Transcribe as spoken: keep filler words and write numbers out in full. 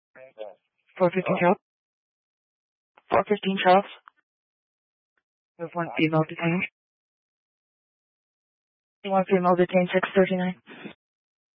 four fifteen Charles. four fifteen Charles. We have one female detained. One female detained, six thirty-nine.